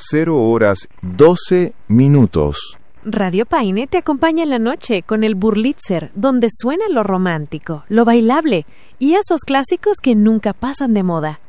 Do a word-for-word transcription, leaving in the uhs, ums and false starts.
cero horas doce minutos. Radio Paine te acompaña en la noche con el Burlitzer, donde suena lo romántico, lo bailable y esos clásicos que nunca pasan de moda.